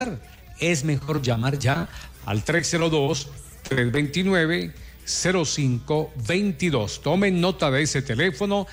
es mejor llamar ya al 302-329-0522. Tomen nota de ese teléfono,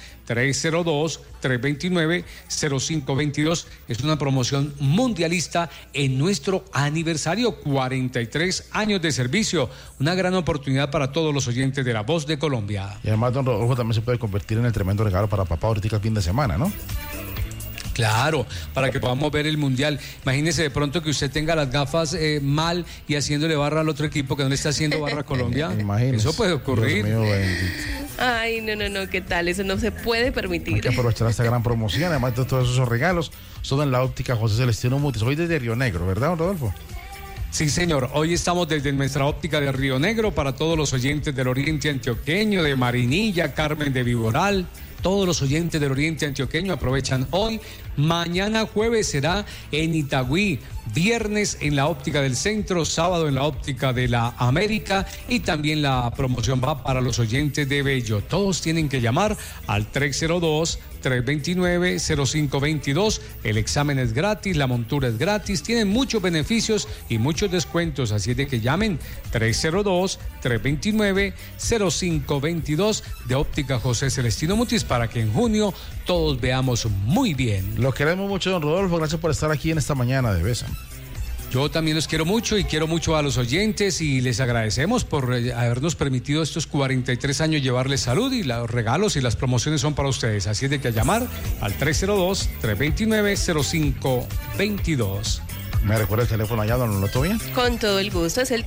302-329-0522. Es una promoción mundialista en nuestro aniversario, 43 años de servicio. Una gran oportunidad para todos los oyentes de La Voz de Colombia. Y además, don Rodolfo también se puede convertir en el tremendo regalo para papá ahorita el fin de semana, ¿no? Claro, para que podamos ver el Mundial. Imagínese de pronto que usted tenga las gafas mal y haciéndole barra al otro equipo que no le está haciendo barra a Colombia. Imagínese. Eso puede ocurrir. Dios mío, bendito. Ay, no, ¿qué tal? Eso no se puede permitir. Hay que aprovechar esta gran promoción. Además de todos esos regalos, son en la óptica José Celestino Mutis. Hoy desde Río Negro, ¿verdad, don Rodolfo? Sí, señor. Hoy estamos desde nuestra óptica de Río Negro para todos los oyentes del Oriente Antioqueño, de Marinilla, Carmen de Viboral. Todos los oyentes del Oriente Antioqueño aprovechan hoy. Mañana jueves será en Itagüí, viernes en la óptica del centro, sábado en la óptica de la América y también la promoción va para los oyentes de Bello. Todos tienen que llamar al 302-329-0522. El examen es gratis, la montura es gratis, tienen muchos beneficios y muchos descuentos, así es de que llamen 302-329-0522 de óptica José Celestino Mutis para que en junio todos veamos muy bien. Lo queremos mucho, don Rodolfo. Gracias por estar aquí en esta mañana de Besa. Yo también los quiero mucho y quiero mucho a los oyentes y les agradecemos por habernos permitido estos 43 años llevarles salud y los regalos y las promociones son para ustedes. Así es de que a llamar al 302-329-0522. ¿Me recuerda el teléfono allá, don Loto bien? Con todo el gusto, es el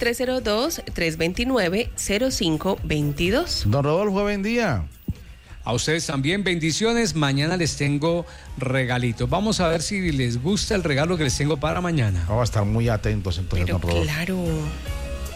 302-329-0522. Don Rodolfo, buen día. A ustedes también, bendiciones. Mañana les tengo regalitos. Vamos a ver si les gusta el regalo que les tengo para mañana. Vamos a estar muy atentos entonces, Pero don Rodolfo. claro.